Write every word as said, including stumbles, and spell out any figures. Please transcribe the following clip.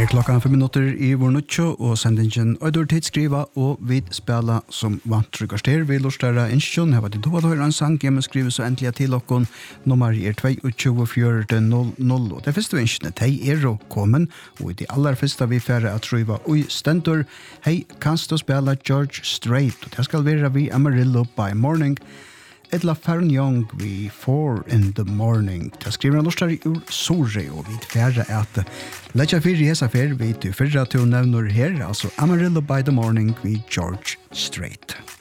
klokkan fem minutter i vår nødtjå, og sendingen øyder tidsskriva, og vi spela som vant tryggast her. Vi lortar innsjån, her var det då høyre en sang, hjemme skriver så endelig til okkon. Nummer er to fire null null, og det første innsjåne, de er og kommen, og i det aller første vi færre at tryva ui stendur. Hei, kanst du spela George Strait, og det skal være vi Amarillo by Morning, Edla Farron Young vi Four in the Morning. Det skriver han lortar ur Sore, og vi færre at letja fyrir hesa fyr, vi til fyrra til nevner her, altså Amarillo by the Morning vi George Strait.